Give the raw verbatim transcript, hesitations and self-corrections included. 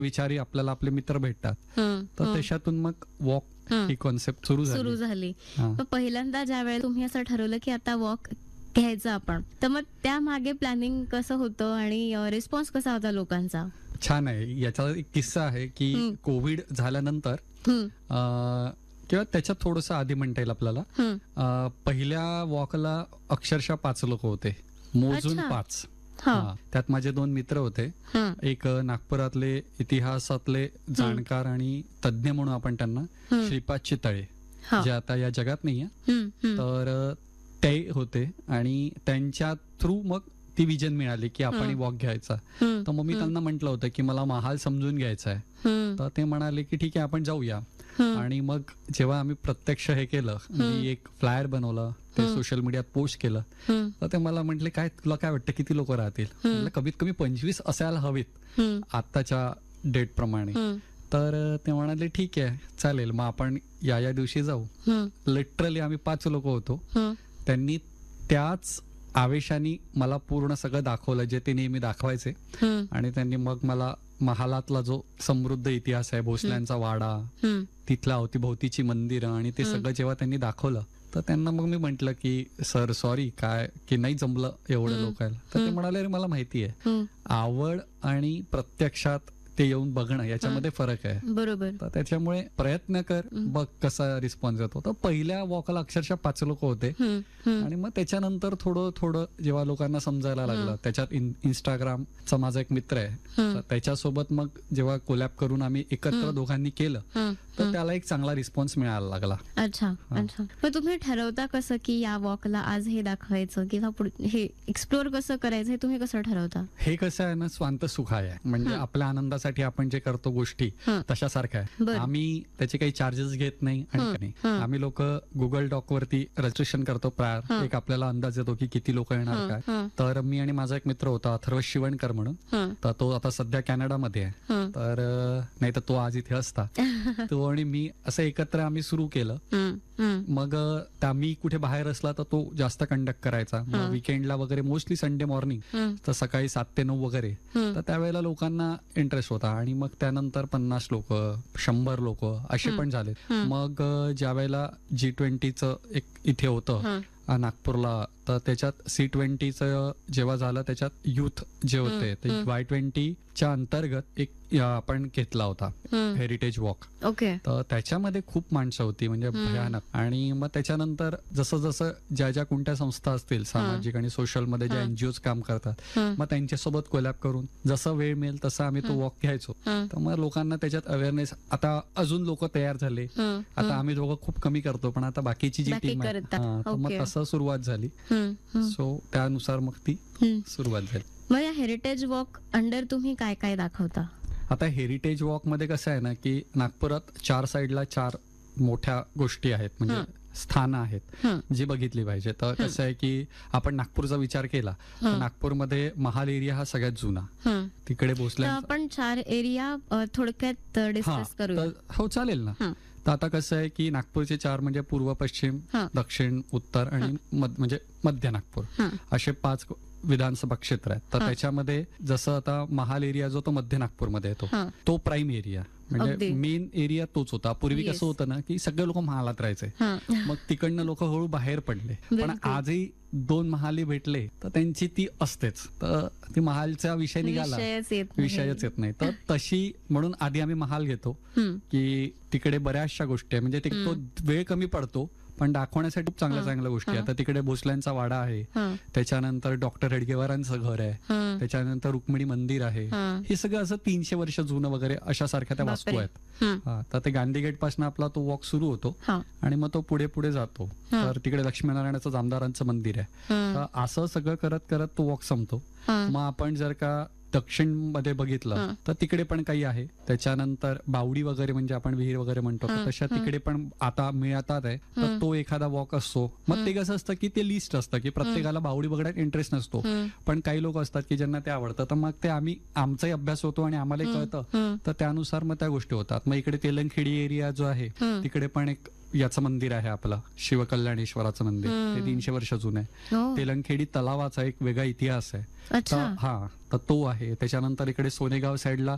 विचारी आपल्याला आपले मित्र भेटतात. हं, तर हं. त्याच्यातून मग वॉक हं. ही कॉन्सेप्ट सुरू सुरू झाली. झाली. हा. मग पहिल्यांदा ज्या वेळेला तुम्ही असं ठरवलं की आता वॉक घ्यायचं आपण, तर मग त्या मागे प्लॅनिंग कसं होतं आणि रिस्पॉन्स कसा होता लोकांचा? छान आहे. याचा एक किस्सा आहे की हं. कोविड झाल्यानंतर हं, अं, किंवा त्याच्यात थोडंसं आधी म्हणता येईल आपल्याला, हं. अं, पहिल्या वॉकला अक्षरशः पाच लोक होते, मोजून अच्छा. पाच. हा. हा. त्यात माझे दोन मित्र होते. हं, एक अ, नागपुरातले इतिहासातले जाणकार आणि तज्ज्ञ म्हणून आपण त्यांना, हं. श्रीपाद चितळे, हा. जे आता या जगात नाहीये. हं, हं. तर अ, ते होते आणि त्यांच्या थ्रू मग ती विजन मिळाली की आपण हं. वॉक घ्यायचा. हं, तर मग मी हं. त्यांना म्हटलं होतं की मला महाल समजून घ्यायचा आहे. हं, तर ते म्हणाले की ठीक आहे, आपण जाऊया. हं. आणि मग जेव्हा आम्ही प्रत्यक्ष हे केलं, मी एक फ्लायर बनवलं, ते हं. सोशल मीडियात पोस्ट केलं. हं, तर ते मला म्हटले, काय तुला काय वाटतं किती लोक राहतील? म्हटलं कमीत कमी पंचवीस असायला हवीत हं, आत्ताच्या डेट प्रमाणे. हं. तर अ, ते म्हणाले ठीक आहे चालेल, मग आपण या या दिवशी जाऊ. हं, लिटरली आम्ही पाच लोक होतो. हं. त्यांनी त्याच आवेशाने मला पूर्ण सगळं दाखवलं जे ते नेहमी दाखवायचे. हं, आणि त्यांनी मग मला महालातला जो समृद्ध इतिहास आहे, भोसल्यांचा वाडा, हं. तिथल्या अवतीभोवतीची मंदिरं आणि ते हं. सगळं जेव्हा त्यांनी दाखवलं, तर त्यांना मग मी म्हंटल की सर सॉरी, काय की नाही जमलं एवढं हं. लोकांना. तर ते हं. म्हणाले अरे मला माहिती आहे, हं. आवड आणि प्रत्यक्षात ते येऊन बघणं याच्यामध्ये फरक आहे. बरोबर. तर त्याच्यामुळे प्रयत्न कर, हं. बघ कसा रिस्पॉन्स येतो. तर पहिल्या वॉकला अक्षरशः पाच लोक होते. हं, हं. आणि मग त्याच्यानंतर थोडं थोडं जेव्हा लोकांना समजायला लागलं, हं. त्याच्यात इन- इंस्टाग्रामचा माझा एक मित्र आहे, हं. तर त्याच्यासोबत मग जेव्हा कोलॅब करून आम्ही एकत्र हं. दोघांनी केलं, हं, तर हं. त्याला एक चांगला रिस्पॉन्स मिळायला लागला. अच्छा, हा. अच्छा. मग तुम्ही ठरवता कसं की या वॉकला आज हे दाखवायचं किंवा पुढ- हे एक्सप्लोर कसं करायचं हे तुम्ही कसं ठरवता? हे कसं आहे ना, स्वांत सुख आहे. म्हणजे हं. आपल्या आनंदासाठी आपण जे करतो गोष्टी हं. तशासारखं आहे. बरं. आम्ही त्याचे काही चार्जेस घेत नाही आणि हं. काही नाही. हं. आम्ही लोक गुगल डॉक वरती रजिस्ट्रेशन करतो प्रायर, हं. एक आपल्याला अंदाज येतो की किती लोक येणार हं, काय. हं. तर मी आणि माझा एक मित्र होता अथर्व शिवणकर म्हणून, हं, तर तो आता सध्या कॅनडामध्ये आहे. हं. तर अ, नाही तर तो आज इथे असता. तो आणि मी असं एकत्र आम्ही सुरू केलं. हं, हं. मग अ, त्या मी कुठे बाहेर असला तर तो जास्त कंडक्ट करायचा. मग हं. विकेंडला वगैरे मोस्टली संडे मॉर्निंग, हं, तर सकाळी सात ते नऊ वगैरे. हं. तर त्यावेळेला लोकांना इंटरेस्ट होता आणि मग त्यानंतर पन्नास लोक, शंभर लोक असे हं. पण झाले. हं. मग अ, ज्या वेळेला जी ट्वेंटीचं एक इथे होतं हं. अ, नागपूरला, तर त्याच्यात सी ट्वेंटीचं जेव्हा झालं त्याच्यात युथ जे होते, हं. ते हं. वाय ट्वेंटीच्या अंतर्गत एक या आपण घेतला होता हं. Heritage walk. ओके. तर त्याच्यामध्ये खूप माणसं होती, म्हणजे हं. भयानक. आणि मग त्याच्यानंतर जसं जसं ज्या ज्या कोणत्या संस्था असतील सामाजिक आणि सोशलमध्ये ज्या हं. एनजीओ काम करतात, हं. मग त्यांच्यासोबत कोलॅब करून जसं वेळ मिळेल तसं आम्ही तो हं. वॉक घ्यायचो. हं. तर मग लोकांना त्याच्यात अवेअरनेस, आता अजून लोक तयार झाले. हं. आता आम्ही दोघं खूप कमी करतो, पण आता बाकीची जी बाकी टीम आहे, करतात. हा, तर मग ओके. तसं सुरुवात झाली. हं, हं. सो त्यानुसार मग ती हं. सुरुवात झाली. मग या हेरिटेज वॉक अंडर तुम्ही काय काय दाखवता? आता हेरिटेज वॉक मध्ये कसं आहे ना, की नागपुरात चार साईडला चार मोठ्या गोष्टी आहेत, म्हणजे हं. स्थानं आहेत हं. जी बघितली पाहिजे. तर कसं आहे की आपण नागपूरचा विचार केला तर हं. नागपूरमध्ये महाल एरिया हा सगळ्यात जुना, हं. तिकडे तर भोसल्या. आपण चार एरिया अ, थोडक्यात हा, डिस्कस करूया. तर हो चालेल ना. हं. तर आता कसं आहे की नागपूरचे चार म्हणजे पूर्व, पश्चिम, हं. दक्षिण, उत्तर आणि मध- म्हणजे मध्य नागपूर, हं. असे पाच विधानसभा क्षेत्र आहेत. तर हं. त्याच्यामध्ये जसं आता महाल एरिया जो तो मध्य नागपूरमध्ये येतो, हं. तो प्राईम एरिया, अगदी. म्हणजे मेन एरिया तोच होता. पूर्वी Yes. कसं होतं ना की सगळे लोक महालात राहायचे, हं. मग तिकडनं लोक हळू बाहेर पडले. पण बिलकुल. आजही दोन महाली भेटले तर त्यांची ती असतेच, तर ती महालचा विषय निघाला, विषयच येत नाही. विषयच येत नाही. तर तशी म्हणून आधी आम्ही महाल घेतो हं. की तिकडे बऱ्याचशा गोष्टी आहे, म्हणजे ते तो वेळ कमी पडतो पण दाखवण्यासाठी खूप चांगल्या हं. चांगल्या गोष्टी आहेत. हं. आता तिकडे भोसल्यांचा वाडा आहे, हं. त्याच्यानंतर डॉक्टर हेडगेवारांचं घर आहे, हं. त्याच्यानंतर रुक्मिणी मंदिर आहे. हं. हे सगळं असं तीनशे वर्ष जुनं वगैरे अशा सारख्या त्या वास्तू बापरे. आहेत. हं. हा, तर ते गांधी गेट पासून आपला तो वॉक सुरू होतो हं. आणि मग तो पुढे पुढे जातो. हं. तर तिकडे लक्ष्मीनारायणाचं जामदारांचं मंदिर आहे. हं. तर असं सगळं करत करत तो वॉक संपतो. हं. मग आपण जर का दक्षिण मध्ये बघितलं हं. तर तिकडे पण काही आहे. त्याच्यानंतर बावडी वगैरे, म्हणजे आपण विहीर वगैरे म्हणतो, तर हं. तशा हं. तिकडे पण आता मिळतात आहे. तर हं. तो एखादा वॉक असतो. मग हं. ते कसं असतं की ते लिस्ट असतं की प्रत्येकाला बावडी बघण्यात इंटरेस्ट नसतो, हं. पण काही लोक असतात की ज्यांना ते आवडतं. तर मग ते आम्ही, आमचाही अभ्यास होतो आणि आम्हालाही कळतं, हं. तर त्यानुसार मग त्या गोष्टी होतात. मग इकडे तेलंगखेडी एरिया जो आहे, हं. तिकडे पण एक याचं मंदिर आहे आपलं शिवकल्याणेश्वराचं मंदिर. हं. ते तीनशे वर्ष जुनं आहे. हो. तेलंगखेडी तलावाचा एक वेगळा इतिहास आहे. अच्छा. तर हा, तर तो आहे. त्याच्यानंतर इकडे सोनेगाव साईडला